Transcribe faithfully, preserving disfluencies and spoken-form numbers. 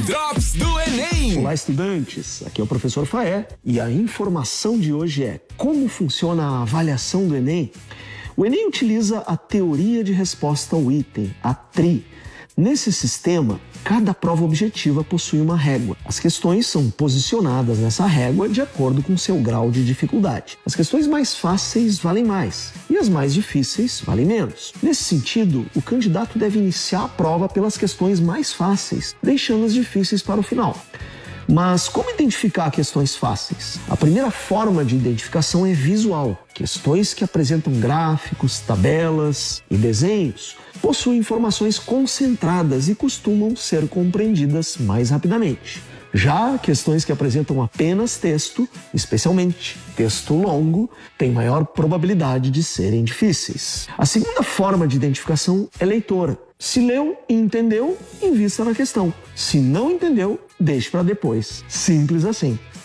Drops do Enem! Olá, estudantes! Aqui é o professor Faé e a informação de hoje é como funciona a avaliação do Enem. O Enem utiliza a teoria de resposta ao item, a T R I. Nesse sistema, cada prova objetiva possui uma régua. As questões são posicionadas nessa régua de acordo com seu grau de dificuldade. As questões mais fáceis valem mais e as mais difíceis valem menos. Nesse sentido, o candidato deve iniciar a prova pelas questões mais fáceis, deixando as difíceis para o final. Mas como identificar questões fáceis? A primeira forma de identificação é visual. Questões que apresentam gráficos, tabelas e desenhos possuem informações concentradas e costumam ser compreendidas mais rapidamente. Já questões que apresentam apenas texto, especialmente texto longo, têm maior probabilidade de serem difíceis. A segunda forma de identificação é leitora. Se leu e entendeu, invista na questão. Se não entendeu, deixe para depois. Simples assim.